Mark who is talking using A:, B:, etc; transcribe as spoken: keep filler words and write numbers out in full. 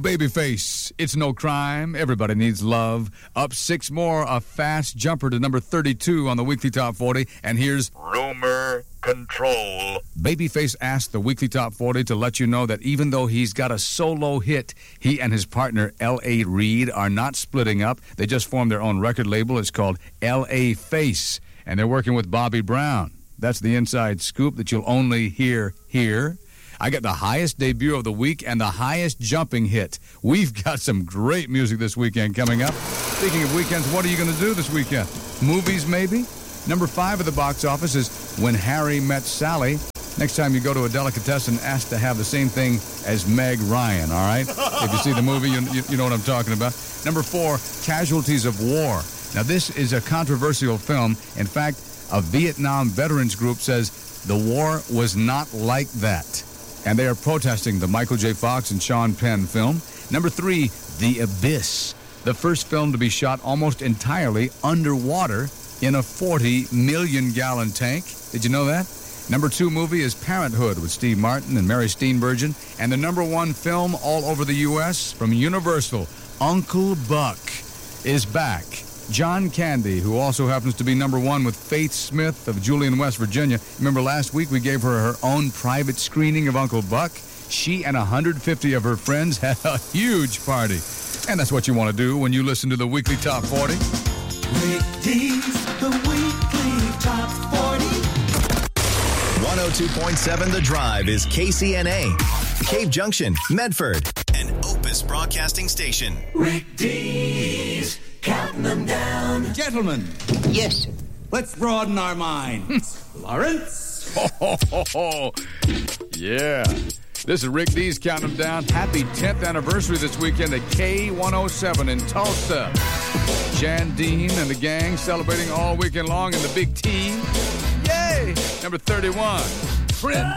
A: Babyface, It's No Crime, Everybody Needs Love. Up six more, a fast jumper to number thirty-two on the Weekly Top forty. And here's Rumor Control. Babyface asked the Weekly Top forty to let you know that even though he's got a solo hit, he and his partner L A Reid are not splitting up. They just formed their own record label. It's called L A Face, and they're working with Bobby Brown. That's the inside scoop that you'll only hear here. I got the highest debut of the week and the highest jumping hit. We've got some great music this weekend coming up. Speaking of weekends, what are you going to do this weekend? Movies, maybe? Number five at the box office is When Harry Met Sally. Next time you go to a delicatessen, ask to have the same thing as Meg Ryan, all right? If you see the movie, you, you, you know what I'm talking about. Number four, Casualties of War. Now, this is a controversial film. In fact, a Vietnam veterans group says the war was not like that. And they are protesting the Michael J. Fox and Sean Penn film. Number three, The Abyss, the first film to be shot almost entirely underwater in a forty million gallon tank. Did you know that? Number two movie is Parenthood with Steve Martin and Mary Steenburgen. And the number one film all over the U S from Universal, Uncle Buck, is back. John Candy, who also happens to be number one with Faith Smith of Julian, West Virginia. Remember last week we gave her her own private screening of Uncle Buck? She and one hundred fifty of her friends had a huge party. And that's what you want to do when you listen to the Weekly Top forty.
B: Rick D's, the Weekly Top forty.
C: one oh two point seven The Drive is K C N A, Cave Junction, Medford, an Opus Broadcasting Station.
B: Rick D's, counting them down.
D: Gentlemen.
E: Yes, sir.
D: Let's broaden our minds. Lawrence.
A: Ho, ho, ho, ho. Yeah. This is Rick D's counting them down. Happy tenth anniversary this weekend at K one oh seven in Tulsa. Jan Dean and the gang celebrating all weekend long in the Big T. Yay! Number thirty-one, Prince.